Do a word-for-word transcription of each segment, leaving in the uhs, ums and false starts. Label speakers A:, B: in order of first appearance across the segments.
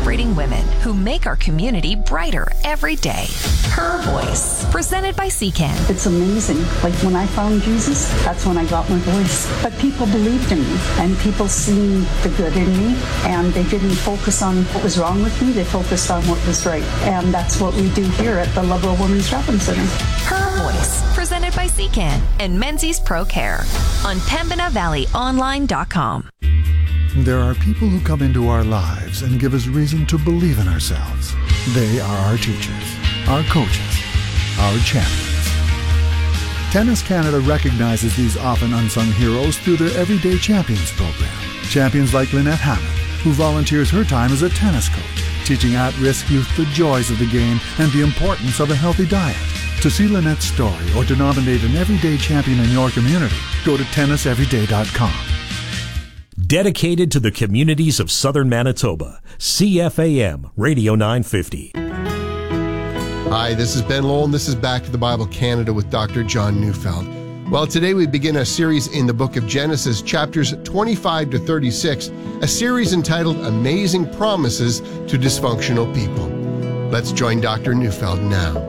A: celebrating women who make our community brighter every day. Her Voice, presented by C C A N.
B: It's amazing. Like when I found Jesus, that's when I got my voice. But people believed in me, and people seen the good in me, and they didn't focus on what was wrong with me. They focused on what was right. And that's what we do here at the Lovell Women's Shopping Center.
A: Her Voice, presented by C C A N and Menzies Pro Care on Pembina Valley Online dot com.
C: There are people who come into our lives and give us reason to believe in ourselves. They are our teachers, our coaches, our champions. Tennis Canada recognizes these often unsung heroes through their Everyday Champions program. Champions like Lynette Hammond, who volunteers her time as a tennis coach, teaching at-risk youth the joys of the game and the importance of a healthy diet. To see Lynette's story or to nominate an Everyday Champion in your community, go to tennis everyday dot com.
D: Dedicated to the communities of southern Manitoba, C F A M Radio nine fifty.
E: Hi, this is Ben Lowell, and this is Back to the Bible Canada with Doctor John Neufeld. Well, today we begin a series in the book of Genesis, chapters twenty-five to thirty-six, a series entitled Amazing Promises to Dysfunctional People. Let's join Doctor Neufeld now.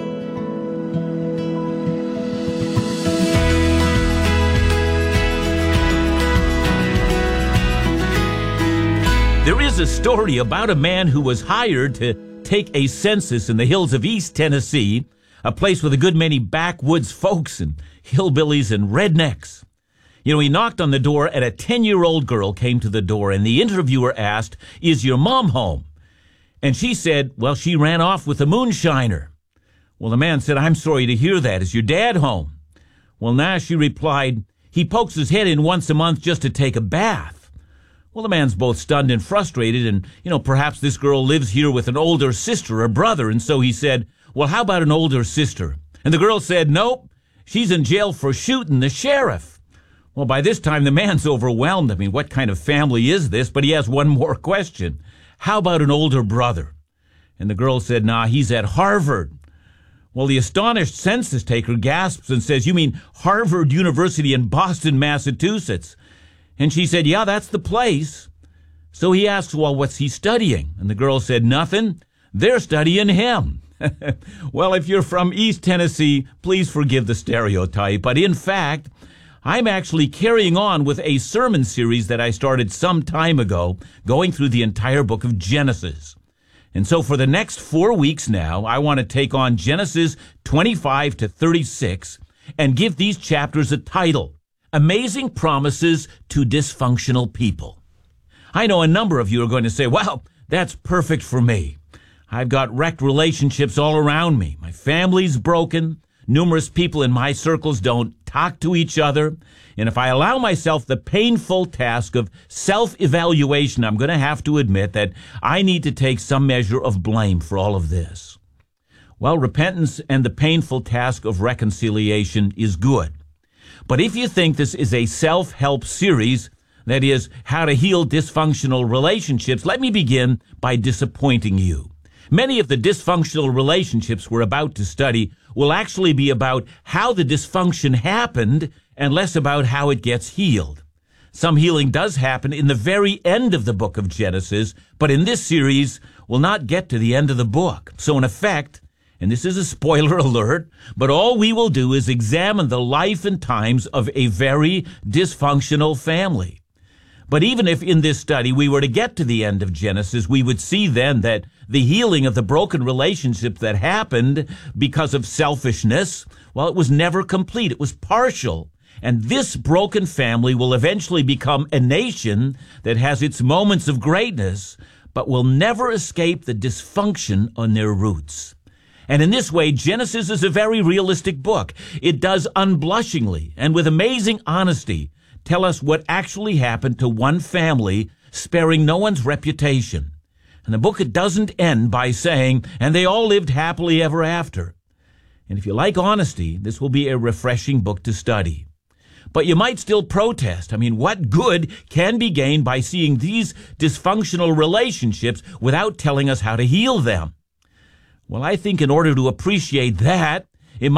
F: There is a story about a man who was hired to take a census in the hills of East Tennessee, a place with a good many backwoods folks and hillbillies and rednecks. You know, he knocked on the door, and a ten-year-old girl came to the door, and the interviewer asked, "Is your mom home?" And she said, "Well, she ran off with a moonshiner." Well, the man said, "I'm sorry to hear that. Is your dad home?" Well, now she replied, "He pokes his head in once a month just to take a bath." Well, the man's both stunned and frustrated, and, you know, perhaps this girl lives here with an older sister or brother, and so he said, "Well, how about an older sister?" And the girl said, "Nope, she's in jail for shooting the sheriff." Well, by this time, the man's overwhelmed. I mean, what kind of family is this? But he has one more question. "How about an older brother?" And the girl said, "Nah, he's at Harvard." Well, the astonished census taker gasps and says, "You mean Harvard University in Boston, Massachusetts?" And she said, "Yeah, that's the place." So he asks, "Well, what's he studying?" And the girl said, "Nothing. They're studying him." Well, if you're from East Tennessee, please forgive the stereotype. But in fact, I'm actually carrying on with a sermon series that I started some time ago, going through the entire book of Genesis. And so for the next four weeks now, I want to take on Genesis twenty-five to thirty-six and give these chapters a title: Amazing Promises to Dysfunctional People. I know a number of you are going to say, "Well, that's perfect for me. I've got wrecked relationships all around me. My family's broken. Numerous people in my circles don't talk to each other. And if I allow myself the painful task of self-evaluation, I'm going to have to admit that I need to take some measure of blame for all of this." Well, repentance and the painful task of reconciliation is good. But if you think this is a self-help series, that is, how to heal dysfunctional relationships, let me begin by disappointing you. Many of the dysfunctional relationships we're about to study will actually be about how the dysfunction happened and less about how it gets healed. Some healing does happen in the very end of the book of Genesis, but in this series, we'll not get to the end of the book. So in effect, and this is a spoiler alert, but all we will do is examine the life and times of a very dysfunctional family. But even if in this study we were to get to the end of Genesis, we would see then that the healing of the broken relationships that happened because of selfishness, well, it was never complete. It was partial. And this broken family will eventually become a nation that has its moments of greatness, but will never escape the dysfunction on their roots. And in this way, Genesis is a very realistic book. It does unblushingly and with amazing honesty tell us what actually happened to one family, sparing no one's reputation. And the book, it doesn't end by saying, "And they all lived happily ever after." And if you like honesty, this will be a refreshing book to study. But you might still protest. I mean, what good can be gained by seeing these dysfunctional relationships without telling us how to heal them? Well, I think in order to appreciate that,